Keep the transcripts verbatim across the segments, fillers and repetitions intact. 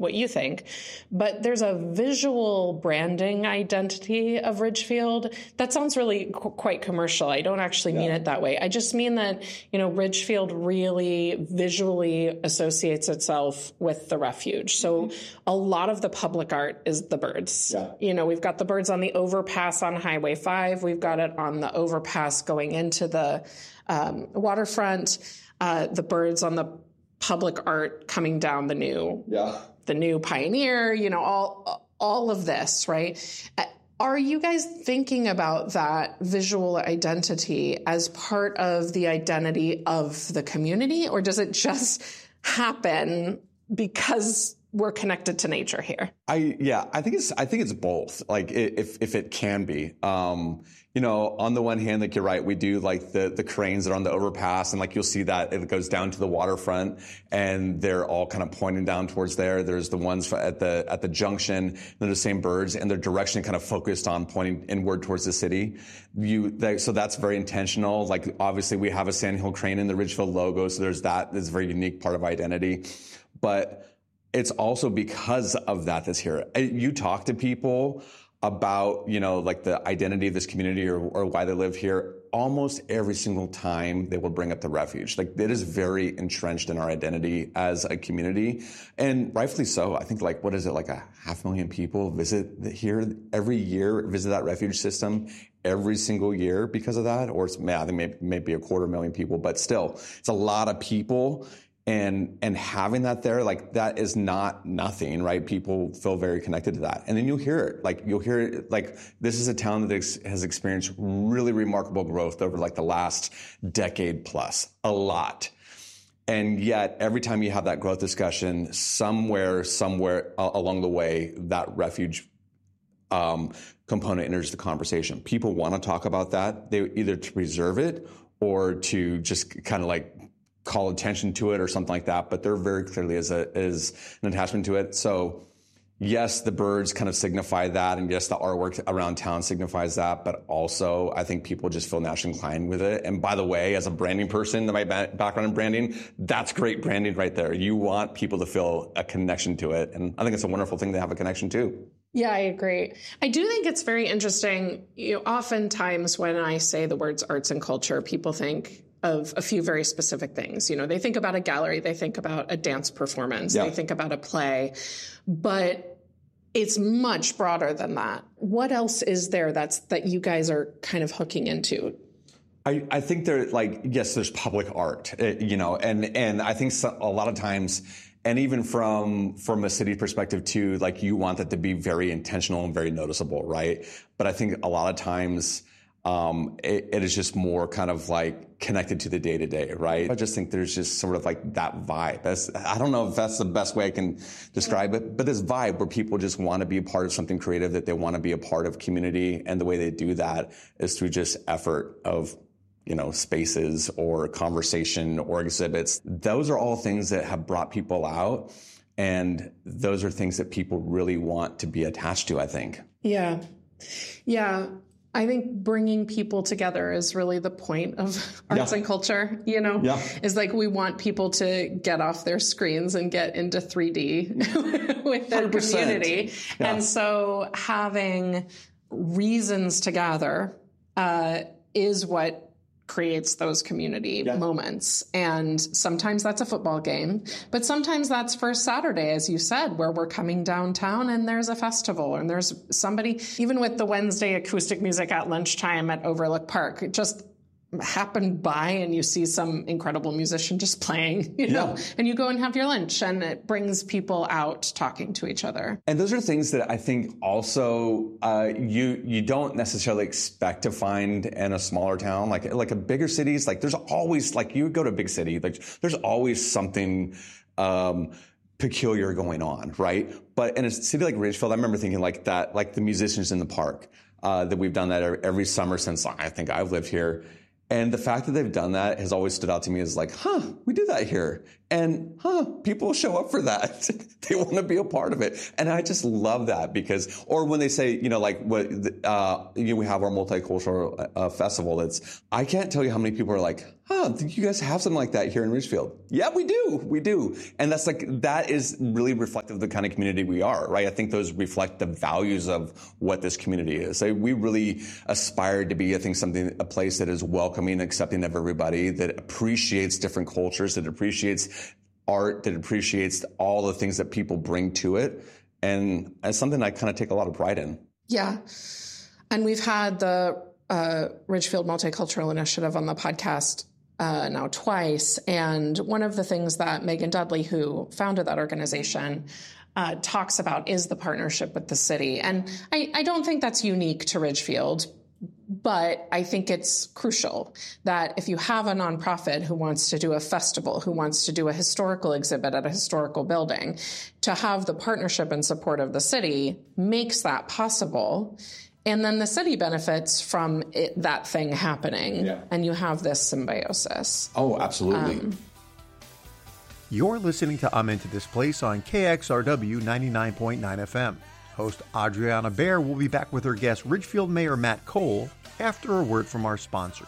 what you think, but there's a visual branding identity of Ridgefield that sounds really qu- quite commercial. I don't actually mean yeah. it that way. I just mean that, you know, Ridgefield really visually associates itself with the refuge. So mm-hmm. a lot of the public art is the birds. Yeah. You know, we've got the birds on the overpass on Highway five. We've got it on the overpass going into the um, waterfront, uh, the birds on the public art coming down the new, yeah. the new Pioneer, you know, all, all of this, right? Are you guys thinking about that visual identity as part of the identity of the community, or does it just happen because we're connected to nature here? I, yeah, I think it's, I think it's both. Like if, if it can be, um, you know, on the one hand, like you're right, we do like the, the cranes that are on the overpass, and like you'll see that it goes down to the waterfront and they're all kind of pointing down towards there. There's the ones at the, at the junction, they're the same birds, and their direction kind of focused on pointing inward towards the city. You, they, so that's very intentional. Like obviously we have a Sandhill crane in the Ridgefield logo. So there's that, that's a very unique part of identity, but it's also because of that that's here. You talk to people about, you know, like the identity of this community or, or why they live here. Almost every single time they will bring up the refuge. Like it is very entrenched in our identity as a community, and rightfully so. I think like, what is it? Like a half million people visit here every year, visit that refuge system every single year because of that. Or it's, yeah, I think maybe, maybe a quarter million people, but still it's a lot of people. And, and having that there, like that is not nothing, right? People feel very connected to that. And then you'll hear it, like you'll hear it, like this is a town that ex- has experienced really remarkable growth over like the last decade plus, a lot. And yet every time you have that growth discussion, somewhere, somewhere uh, along the way, that refuge um, component enters the conversation. People want to talk about that. They either to preserve it or to just kind of like call attention to it or something like that, but there very clearly is a is an attachment to it. So yes, the birds kind of signify that, and yes, the artwork around town signifies that, but also I think people just feel naturally inclined with it. And by the way, as a branding person, my background in branding, that's great branding right there. You want people to feel a connection to it, and I think it's a wonderful thing to have a connection to. Yeah, I agree. I do think it's very interesting. You know, oftentimes when I say the words arts and culture, people think of a few very specific things. You know, they think about a gallery, they think about a dance performance, yeah. they think about a play, but it's much broader than that. What else is there that's that you guys are kind of hooking into? I, I think there, like, yes, there's public art, you know, and, and I think so, a lot of times, and even from, from a city perspective too, like you want that to be very intentional and very noticeable, right? But I think a lot of times, Um, it, it is just more kind of like connected to the day to day, right? I just think there's just sort of like that vibe. That's, I don't know if that's the best way I can describe it, but this vibe where people just want to be a part of something creative, that they want to be a part of community. And the way they do that is through just effort of, you know, spaces or conversation or exhibits. Those are all things that have brought people out. And those are things that people really want to be attached to, I think. Yeah. Yeah. I think bringing people together is really the point of arts yeah. and culture, you know, yeah. is like we want people to get off their screens and get into three D with their community. Yeah. And so having reasons to gather uh, is what creates those community yeah. moments. And sometimes that's a football game, but sometimes that's First Saturday, as you said, where we're coming downtown and there's a festival and there's somebody, even with the Wednesday acoustic music at lunchtime at Overlook Park, it just happened by and you see some incredible musician just playing, you know, yeah. and you go and have your lunch, and it brings people out talking to each other. And those are things that I think also uh, you you don't necessarily expect to find in a smaller town, like like a bigger cities. Like there's always, like you go to a big city, like there's always something um, peculiar going on, right? But in a city like Ridgefield, I remember thinking like that, like the musicians in the park, uh, that we've done that every, every summer since I think I've lived here. And the fact that they've done that has always stood out to me as like, huh, we do that here. And, huh, people show up for that. They want to be a part of it. And I just love that because, or when they say, you know, like what, uh, you know, we have our multicultural uh, festival. That's, I can't tell you how many people are like, huh, you guys have something like that here in Ridgefield. Yeah, we do. We do. And that's like, that is really reflective of the kind of community we are, right? I think those reflect the values of what this community is. So we really aspire to be, I think, something, a place that is welcoming, accepting of everybody, that appreciates different cultures, that appreciates art, that appreciates all the things that people bring to it. And it's something I kind of take a lot of pride in. Yeah. And we've had the uh, Ridgefield Multicultural Initiative on the podcast uh, now twice. And one of the things that Megan Dudley, who founded that organization, uh, talks about is the partnership with the city. And I, I don't think that's unique to Ridgefield. But I think it's crucial that if you have a nonprofit who wants to do a festival, who wants to do a historical exhibit at a historical building, to have the partnership and support of the city makes that possible. And then the city benefits from it, that thing happening. Yeah. And you have this symbiosis. Oh, absolutely. Um, You're listening to I'm Into This Place on K X R W ninety-nine point nine F M. Host Adriana Baer will be back with her guest Ridgefield Mayor Matt Cole after a word from our sponsors.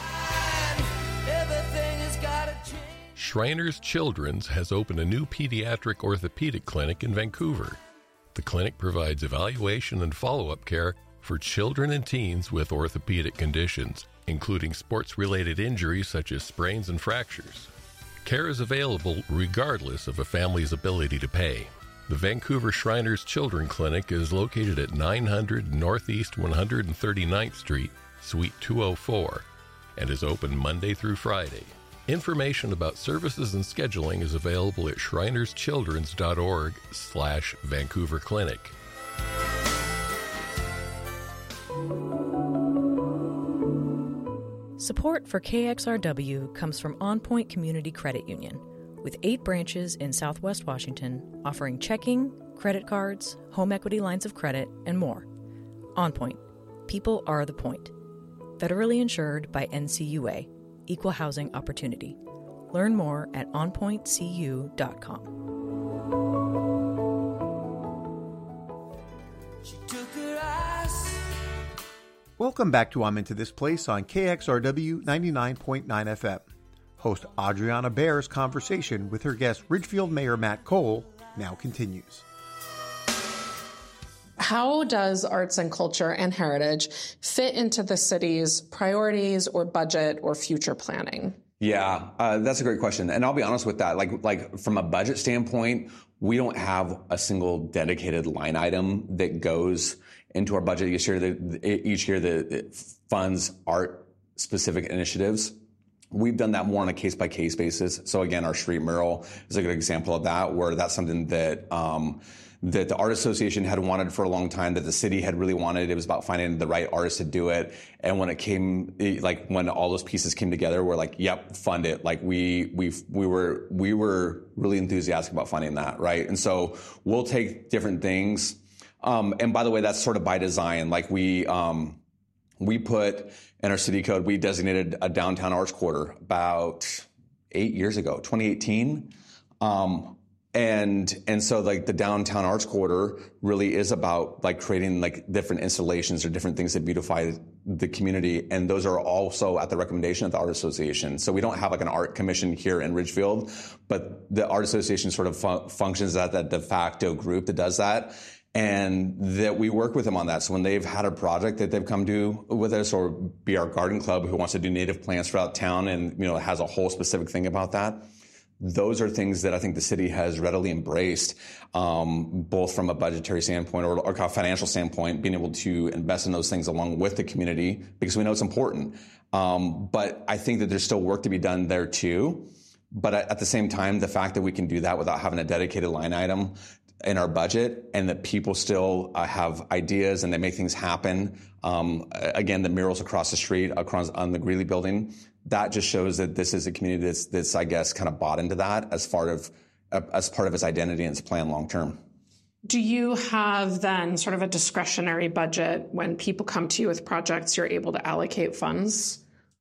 Shriners Children's has opened a new pediatric orthopedic clinic in Vancouver. The clinic provides evaluation and follow-up care for children and teens with orthopedic conditions, including sports-related injuries such as sprains and fractures. Care is available regardless of a family's ability to pay. The Vancouver Shriners Children Clinic is located at nine hundred Northeast one hundred thirty-ninth Street, Suite two oh four, and is open Monday through Friday. Information about services and scheduling is available at shrinerschildrens.org slash Vancouver Clinic. Support for K X R W comes from On Point Community Credit Union, with eight branches in Southwest Washington offering checking, credit cards, home equity lines of credit, and more. On Point. People are the point. Federally insured by N C U A. Equal Housing Opportunity. Learn more at on point c u dot com. Welcome back to I'm Into This Place on K X R W ninety-nine point nine F M. Host Adriana Baer's conversation with her guest Ridgefield Mayor Matt Cole now continues. How does arts and culture and heritage fit into the city's priorities or budget or future planning? Yeah, uh, that's a great question. And I'll be honest with that. Like, like from a budget standpoint, we don't have a single dedicated line item that goes into our budget each year that, each year that funds art-specific initiatives. We've done that more on a case-by-case basis. So again, our street mural is a good example of that, where that's something that um, that the Art Association had wanted for a long time, that the city had really wanted. It was about finding the right artist to do it. And when it came, like when all those pieces came together, we're like, yep, fund it. Like we we we were we were really enthusiastic about funding that, right? And so we'll take different things. Um, and by the way, that's sort of by design. Like we um, we put in our city code, we designated a downtown arts quarter about eight years ago, twenty eighteen. Um, and, and so like the downtown arts quarter really is about like creating like different installations or different things that beautify the community. And those are also at the recommendation of the Art Association. So we don't have like an art commission here in Ridgefield, but the Art Association sort of fu- functions as that de facto group that does that. And that we work with them on that. So when they've had a project that they've come to with us, or be our garden club who wants to do native plants throughout town and, you know, has a whole specific thing about that, those are things that I think the city has readily embraced, um, both from a budgetary standpoint or, or a financial standpoint, being able to invest in those things along with the community because we know it's important. Um, but I think that there's still work to be done there too. But at the same time, the fact that we can do that without having a dedicated line item in our budget, and that people still uh, have ideas and they make things happen. Um, again, the murals across the street, across on the Greeley building, that just shows that this is a community that's, that's I guess, kind of bought into that as part of uh, as part of its identity and its plan long term. Do you have then sort of a discretionary budget when people come to you with projects? You're able to allocate funds?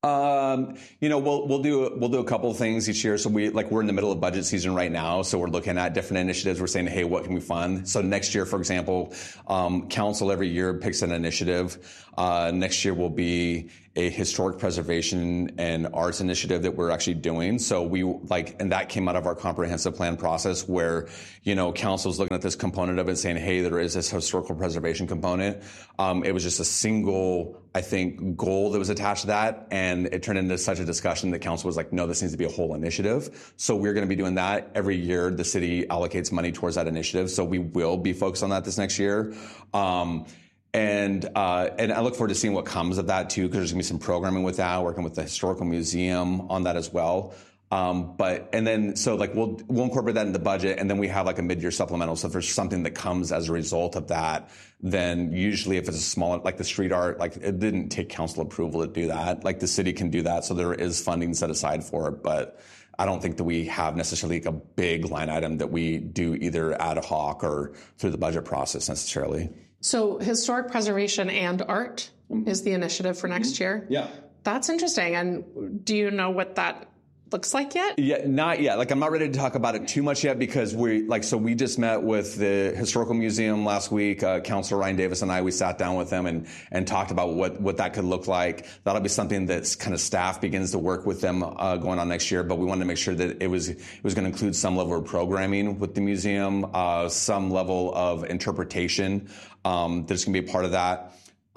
Um, you know, we'll, we'll do, we'll do a couple of things each year. So we, like, we're in the middle of budget season right now. So we're looking at different initiatives. We're saying, hey, what can we fund? So next year, for example, um, council every year picks an initiative. Uh, next year will be a historic preservation and arts initiative that we're actually doing. So we like, and that came out of our comprehensive plan process where, you know, council's looking at this component of it saying, hey, there is this historical preservation component. Um, it was just a single, I think, goal that was attached to that. And it turned into such a discussion that council was like, no, this needs to be a whole initiative. So we're going to be doing that every year. The city allocates money towards that initiative. So we will be focused on that this next year. Um, And, uh, and I look forward to seeing what comes of that too, because there's gonna be some programming with that, working with the Historical Museum on that as well. Um, but, and then, so like we'll, we'll incorporate that in the budget, and then we have like a mid-year supplemental. So if there's something that comes as a result of that, then usually if it's a smaller, like the street art, like it didn't take council approval to do that. Like the city can do that. So there is funding set aside for it, but I don't think that we have necessarily like a big line item that we do either ad hoc or through the budget process necessarily. So historic preservation and art is the initiative for next year? Yeah. That's interesting. And do you know what that looks like yet? Yeah, not yet. Like, I'm not ready to talk about it too much yet because we, like, so we just met with the Historical Museum last week. Uh, Councilor Ryan Davis and I, we sat down with them and, and talked about what, what that could look like. That'll be something that's kind of staff begins to work with them, uh, going on next year. But we wanted to make sure that it was, it was going to include some level of programming with the museum, uh, some level of interpretation, um, that's going to be a part of that.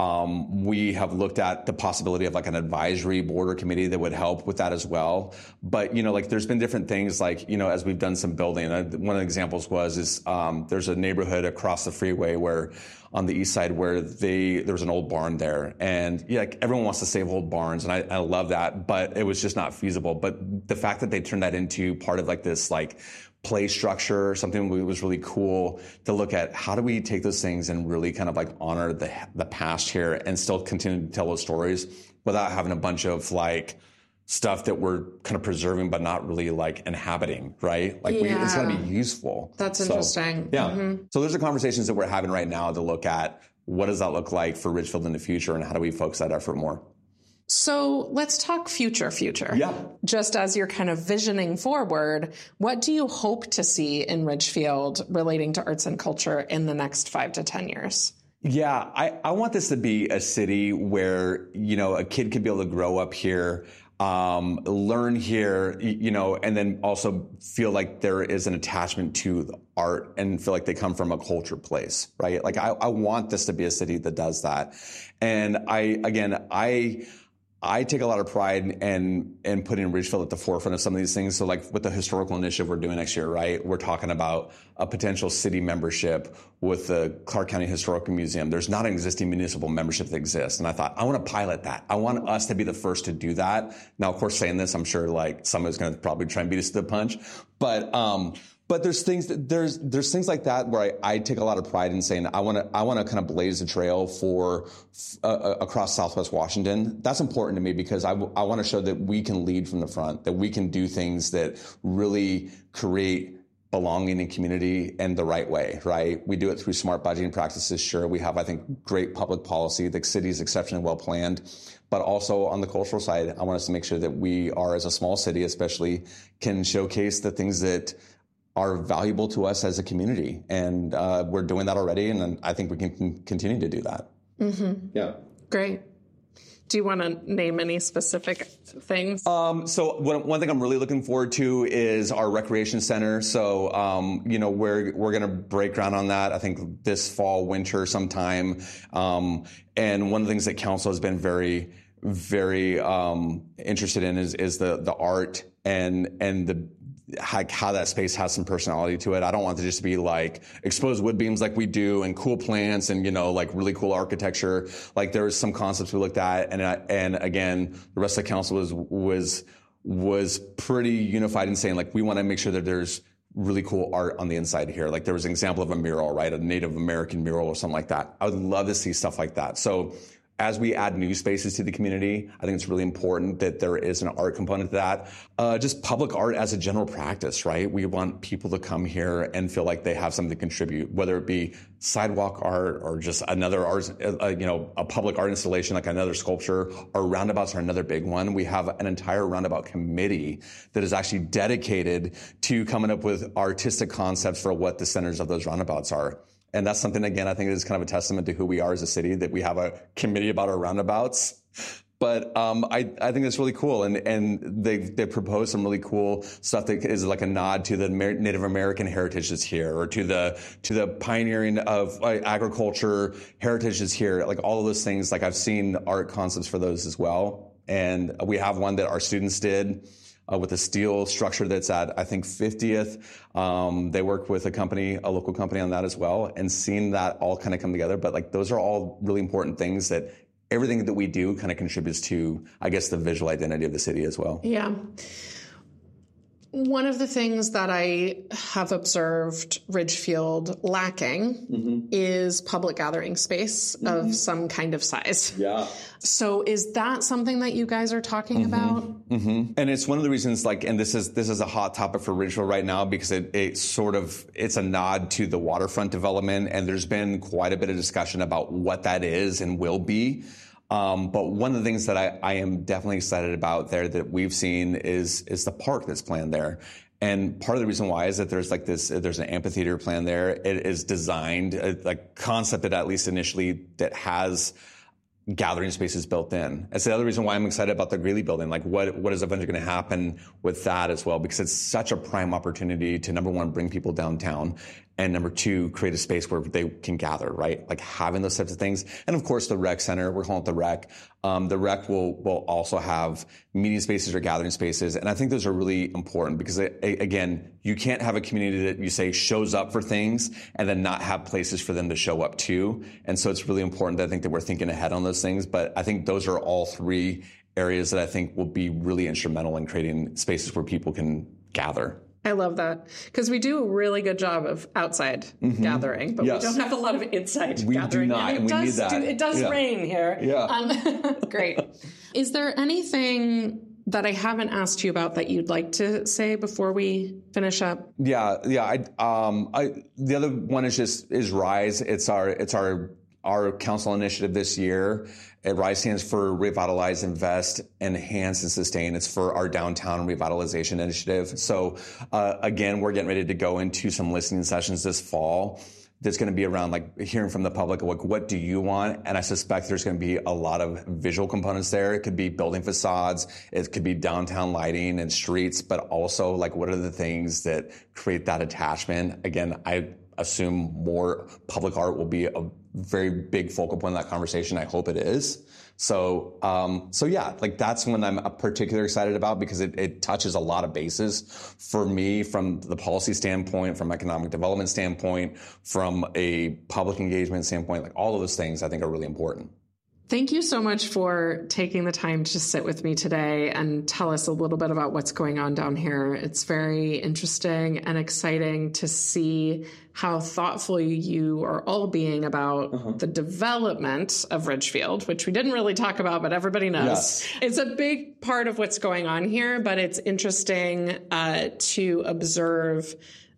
Um, we have looked at the possibility of like an advisory board or committee that would help with that as well. But, you know, like there's been different things like, you know, as we've done some building, uh, one of the examples was, is, um, there's a neighborhood across the freeway where on the east side where they, there was an old barn there. And yeah, like everyone wants to save old barns. And I, I love that, but it was just not feasible. But the fact that they turned that into part of like this, like, play structure, something that was really cool to look at. How do we take those things and really kind of like honor the the past here and still continue to tell those stories without having a bunch of like stuff that we're kind of preserving but not really like inhabiting, right? Like, yeah. we, it's going to be useful. That's so, interesting. Yeah. Mm-hmm. So those are conversations that we're having right now to look at what does that look like for Ridgefield in the future and how do we focus that effort more? So let's talk future, future. Yeah. Just as you're kind of visioning forward, what do you hope to see in Ridgefield relating to arts and culture in the next five to ten years? Yeah, I, I want this to be a city where, you know, a kid could be able to grow up here, um, learn here, you know, and then also feel like there is an attachment to the art and feel like they come from a culture place, right? Like I, I want this to be a city that does that. And I, again, I... I take a lot of pride in, in putting Ridgefield at the forefront of some of these things. So like with the historical initiative we're doing next year, right? We're talking about a potential city membership with the Clark County Historical Museum. There's not an existing municipal membership that exists. And I thought, I want to pilot that. I want us to be the first to do that. Now, of course, saying this, I'm sure like someone's going to probably try and beat us to the punch. But, um, But there's things that there's there's things like that where I, I take a lot of pride in saying I want to I want to kind of blaze a trail for uh, across Southwest Washington. That's important to me because I, I want to show that we can lead from the front, that we can do things that really create belonging in community in the right way, right? We do it through smart budgeting practices. Sure, we have, I think, great public policy. The city is exceptionally well planned. But also on the cultural side, I want us to make sure that we are, as a small city especially, can showcase the things that are valuable to us as a community. And uh, we're doing that already, and I think we can continue to do that. Mm-hmm. Yeah. Great. Do you want to name any specific things? Um, so one, one thing I'm really looking forward to is our recreation center. So, um, you know, we're, we're going to break ground on that, I think this fall, winter sometime. Um, and one of the things that council has been very, very, um, interested in is, is the, the art and, and the, How, how that space has some personality to it. I don't want it to just be like exposed wood beams like we do and cool plants and, you know, like really cool architecture. Like there's some concepts we looked at. And, and again, the rest of the council was, was, was pretty unified in saying like, we want to make sure that there's really cool art on the inside here. Like there was an example of a mural, right? A Native American mural or something like that. I would love to see stuff like that. So as we add new spaces to the community, I think it's really important that there is an art component to that. Uh, just public art as a general practice, right? We want people to come here and feel like they have something to contribute, whether it be sidewalk art or just another art, uh, you know, a public art installation like another sculpture, or roundabouts are another big one. We have an entire roundabout committee that is actually dedicated to coming up with artistic concepts for what the centers of those roundabouts are. And that's something, again, I think is kind of a testament to who we are as a city, that we have a committee about our roundabouts. But um, I, I think it's really cool. And, and they've, they've proposed some really cool stuff that is like a nod to the Native American heritage that's here, or to the to the pioneering of uh, agriculture heritage that's here. Like all of those things, like I've seen art concepts for those as well. And we have one that our students did. Uh, with a steel structure that's at, I think, fiftieth. Um, they work with a company, a local company on that as well, and seeing that all kind of come together. But like those are all really important things that everything that we do kind of contributes to, I guess, the visual identity of the city as well. Yeah. One of the things that I have observed Ridgefield lacking mm-hmm. is public gathering space mm-hmm. of some kind of size. Yeah. So is that something that you guys are talking mm-hmm. about? Mm-hmm. And it's one of the reasons, like, and this is this is a hot topic for Ridgefield right now, because it, it sort of, it's a nod to the waterfront development. And there's been quite a bit of discussion about what that is and will be. Um, but one of the things that I, I am definitely excited about there that we've seen is is the park that's planned there. And part of the reason why is that there's like this, there's an amphitheater plan there. It is designed, uh, like concepted at least initially, that has gathering spaces built in. That's the other reason why I'm excited about the Greeley building. Like what, what is eventually going to happen with that as well? Because it's such a prime opportunity to, number one, bring people downtown, and number two, create a space where they can gather, right? Like having those types of things. And of course, the rec center, we're calling it the rec. Um, the rec will, will also have meeting spaces or gathering spaces. And I think those are really important because, it, again, you can't have a community that you say shows up for things and then not have places for them to show up to. And so it's really important that I think that we're thinking ahead on those things. But I think those are all three areas that I think will be really instrumental in creating spaces where people can gather. I love that, because we do a really good job of outside mm-hmm. gathering, but yes. we don't have a lot of inside we gathering. We do not, and, and we does need that. Do, it does yeah. rain here. Yeah. Um, great. Is there anything that I haven't asked you about that you'd like to say before we finish up? Yeah, yeah. I, um, I, the other one is just is RISE. It's our it's our our council initiative this year. RISE stands for Revitalize, Invest, Enhance, and Sustain. It's for our downtown revitalization initiative. So uh, again, we're getting ready to go into some listening sessions this fall. That's going to be around like hearing from the public, like, what do you want? And I suspect there's going to be a lot of visual components there. It could be building facades. It could be downtown lighting and streets, but also like, what are the things that create that attachment? Again, I assume more public art will be a very big focal point in that conversation. I hope it is. So, um, so yeah, like that's when I'm particularly excited about, because it, it touches a lot of bases for me from the policy standpoint, from economic development standpoint, from a public engagement standpoint. Like all of those things I think are really important. Thank you so much for taking the time to sit with me today and tell us a little bit about what's going on down here. It's very interesting and exciting to see how thoughtful you are all being about uh-huh. the development of Ridgefield, which we didn't really talk about, but everybody knows. Yes. It's a big part of what's going on here, but it's interesting uh, to observe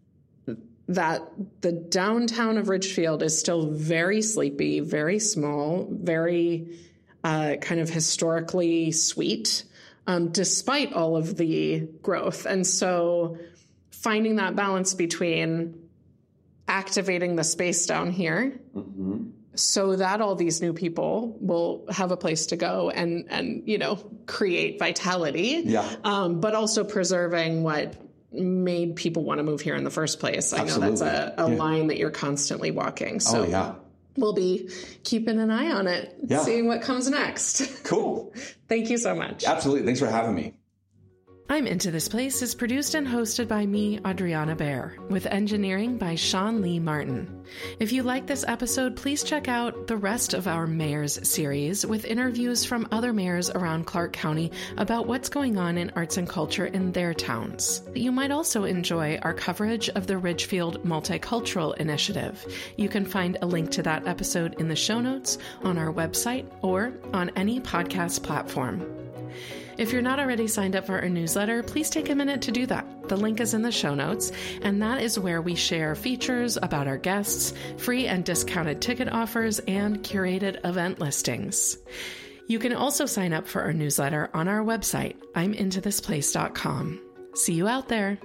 that the downtown of Ridgefield is still very sleepy, very small, very uh, kind of historically sweet, um, despite all of the growth. And so finding that balance between activating the space down here mm-hmm. so that all these new people will have a place to go and, and you know, create vitality, yeah. um, but also preserving what made people want to move here in the first place. I Absolutely. know that's a, a yeah. line that you're constantly walking. So oh, yeah. we'll be keeping an eye on it, yeah. seeing what comes next. Cool. Thank you so much. Absolutely. Thanks for having me. I'm Into This Place is produced and hosted by me, Adriana Baer, with engineering by Sean Lee Martin. If you like this episode, please check out the rest of our Mayors series with interviews from other mayors around Clark County about what's going on in arts and culture in their towns. You might also enjoy our coverage of the Ridgefield Multicultural Initiative. You can find a link to that episode in the show notes, on our website, or on any podcast platform. If you're not already signed up for our newsletter, please take a minute to do that. The link is in the show notes, and that is where we share features about our guests, free and discounted ticket offers, and curated event listings. You can also sign up for our newsletter on our website, I'm into this place dot com. See you out there.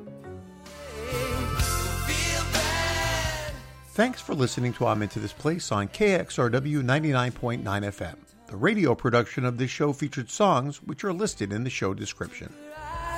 Thanks for listening to I'm Into This Place on K X R W ninety-nine point nine F M. The radio production of this show featured songs which are listed in the show description.